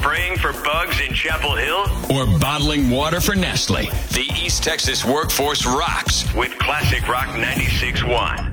spraying for bugs in Chapel Hill? Or bottling water for Nestle? The East Texas workforce rocks with Classic Rock 96.1.